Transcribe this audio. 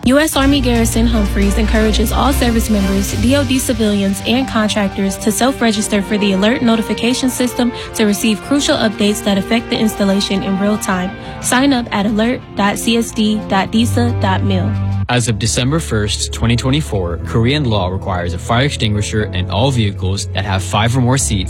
U.S. Army Garrison Humphreys encourages all service members, DoD civilians, and contractors to self-register for the Alert Notification System to receive crucial updates that affect the installation in real time. Sign up at alert.csd.disa.mil. As of December 1st, 2024, Korean law requires a fire extinguisher in all vehicles that have 5 or more seats